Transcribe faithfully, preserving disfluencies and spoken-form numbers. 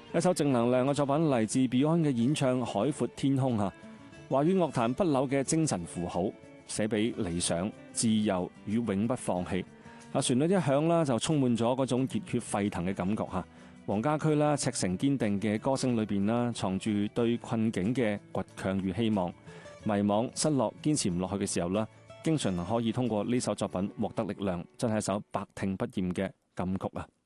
一首正能量嘅作品嚟自 Beyond 嘅演唱《海闊天空》嚇，華語樂壇不朽嘅精神符號，寫俾理想、自由與永不放棄。啊，旋律一響啦，就充滿咗嗰種熱血沸騰嘅感覺嚇。黃家駒啦，赤誠堅定嘅歌聲裏邊啦，藏住對困境嘅倔強與希望。迷惘、失落、堅持唔落去嘅時候啦，經常可以通過呢首作品獲得力量，真係一首百聽不厭嘅金曲啊！